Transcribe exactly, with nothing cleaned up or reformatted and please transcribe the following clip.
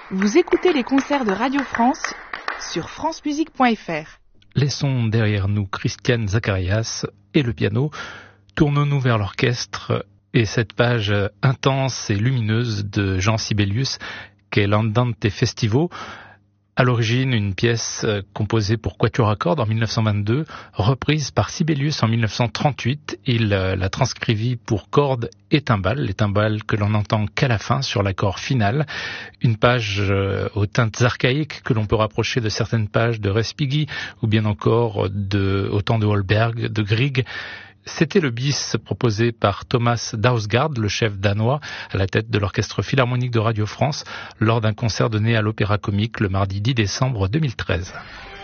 Vous écoutez les concerts de Radio France sur france musique point f r. Laissons derrière nous Christiane Zacharias et le piano. Tournons-nous vers l'orchestre et cette page intense et lumineuse de Jean Sibelius qu'est l'Andante Festivo. À l'origine, une pièce composée pour quatuor à cordes en mille neuf cent vingt-deux, reprise par Sibelius en mille neuf cent trente-huit. Il la transcrivit pour cordes et timbales, les timbales que l'on n'entend qu'à la fin sur l'accord final. Une page aux teintes archaïques que l'on peut rapprocher de certaines pages de Respighi ou bien encore de, au temps de Holberg, de Grieg. C'était le bis proposé par Thomas Dausgaard, le chef danois, à la tête de l'Orchestre Philharmonique de Radio France, lors d'un concert donné à l'Opéra Comique le mardi dix décembre deux mille treize.